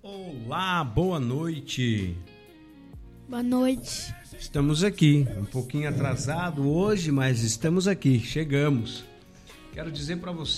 Olá, boa noite. Boa noite. Estamos aqui, um pouquinho atrasado hoje, mas estamos aqui, chegamos. Quero dizer para você